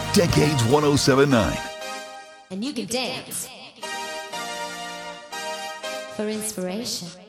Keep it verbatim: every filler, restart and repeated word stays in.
Decades one oh seven point nine. And you can dance for inspiration.